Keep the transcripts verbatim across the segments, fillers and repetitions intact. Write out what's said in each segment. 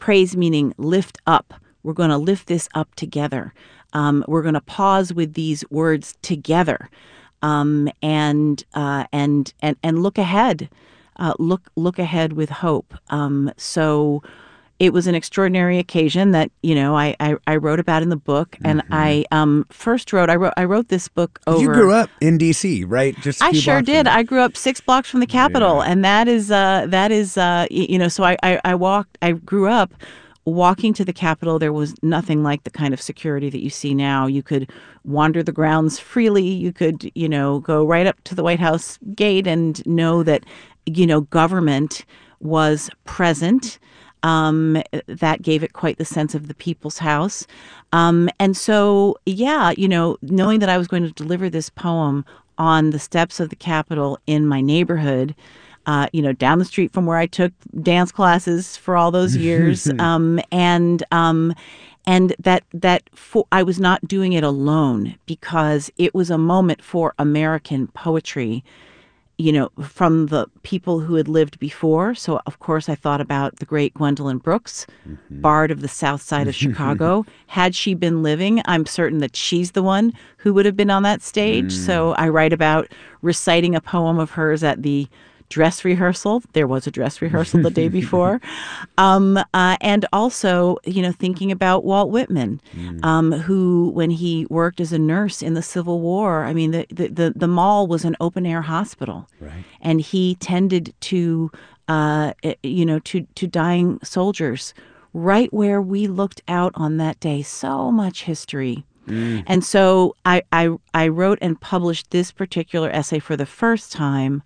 praise meaning lift up. We're going to lift this up together. Um, we're going to pause with these words together, um, and uh, and and and look ahead. Uh, look look ahead with hope. Um, so it was an extraordinary occasion that you know I I, I wrote about in the book, and mm-hmm. I um, first wrote I wrote I wrote this book over. You grew up in D C, right? Just a I few sure blocks did. from I grew up six blocks from the Capitol, Yeah. and that is uh, that is uh, y- you know. So I, I I walked. I grew up walking to the Capitol. There was nothing like the kind of security that you see now. You could wander the grounds freely. You could you know go right up to the White House gate and know that you know government was present. Um, that gave it quite the sense of the people's house. Um, and so, yeah, you know, knowing that I was going to deliver this poem on the steps of the Capitol in my neighborhood, uh, you know, down the street from where I took dance classes for all those years, um, and um, and that that for, I was not doing it alone because it was a moment for American poetry, you know, from the people who had lived before. So, of course, I thought about the great Gwendolyn Brooks, mm-hmm. bard of the South Side of Chicago. Had she been living, I'm certain that she's the one who would have been on that stage. Mm. So I write about reciting a poem of hers at the dress rehearsal. There was a dress rehearsal the day before. Um, uh, and also, you know, thinking about Walt Whitman, mm. um, who, when he worked as a nurse in the Civil War, I mean, the, the, the, the mall was an open-air hospital. Right. And he tended to, uh, you know, to, to dying soldiers right where we looked out on that day. So much history. Mm. And so I, I, I wrote and published this particular essay for the first time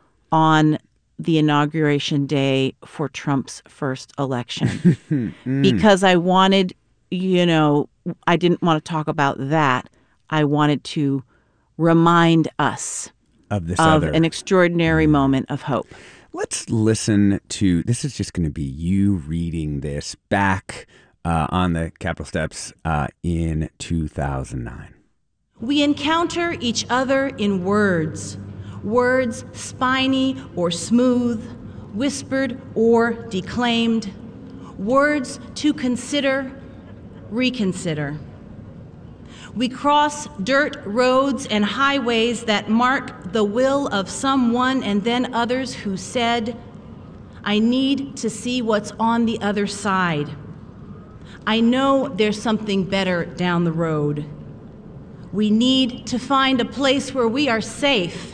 on the inauguration day for Trump's first election mm. because I wanted, you know, I didn't want to talk about that. I wanted to remind us of this of other an extraordinary mm. moment of hope. Let's listen to, this is just going to be you reading this back uh, on the Capitol steps uh, in two thousand nine. We encounter each other in words. Words spiny or smooth, whispered or declaimed, words to consider, reconsider. We cross dirt roads and highways that mark the will of someone and then others who said, I need to see what's on the other side. I know there's something better down the road. We need to find a place where we are safe.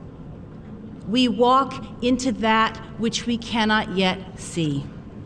We walk into that which we cannot yet see.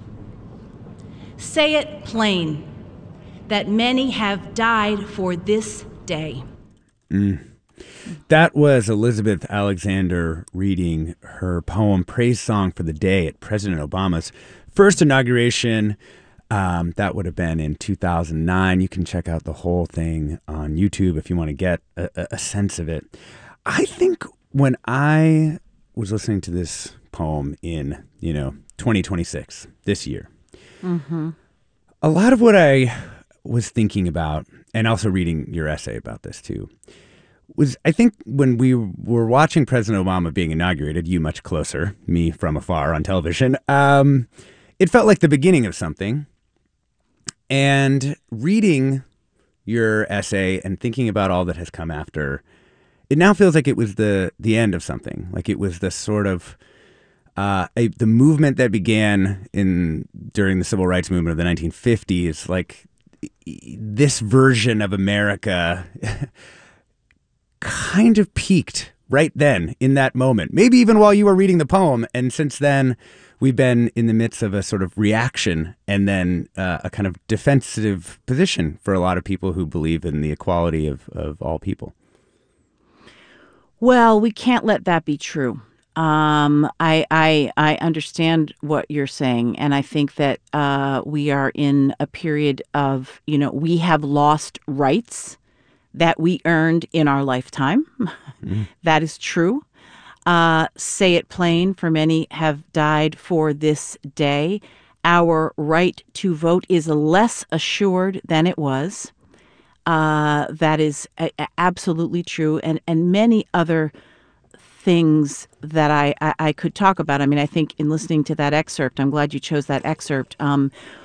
Say it plain, that many have died for this day. Mm. That was Elizabeth Alexander reading her poem Praise Song for the Day at President Obama's first inauguration. Um, that would have been in two thousand nine. You can check out the whole thing on YouTube if you want to get a, a sense of it. I think when I was listening to this poem in, you know, twenty twenty-six, this year, mm-hmm. a lot of what I was thinking about, and also reading your essay about this too, was I think when we were watching President Obama being inaugurated, you much closer, me from afar on television, um, it felt like the beginning of something. And reading your essay and thinking about all that has come after, it now feels like it was the the end of something. Like it was the sort of uh, a, the movement that began in during the civil rights movement of the nineteen fifties. Like this version of America kind of peaked right then in that moment. Maybe even while you were reading the poem. And since then, we've been in the midst of a sort of reaction and then uh, a kind of defensive position for a lot of people who believe in the equality of, of all people. Well, we can't let that be true. Um, I, I I understand what you're saying, and I think that uh, we are in a period of, you know, we have lost rights that we earned in our lifetime. Mm. That is true. Uh, say it plain, for many have died for this day. Our right to vote is less assured than it was. Uh, that is a- a- absolutely true. And, and many other things that I, I, I could talk about. I mean, I think in listening to that excerpt, I'm glad you chose that excerpt. Um,